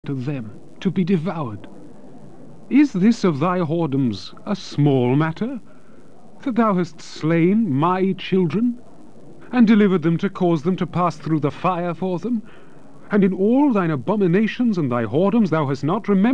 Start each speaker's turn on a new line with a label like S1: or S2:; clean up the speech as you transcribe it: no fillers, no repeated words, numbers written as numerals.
S1: to them, to be devoured. Is this of thy whoredoms a small matter, that thou hast slain my children, and delivered them to cause them to pass through the fire for them? And in all thine abominations and thy whoredoms thou hast not remembered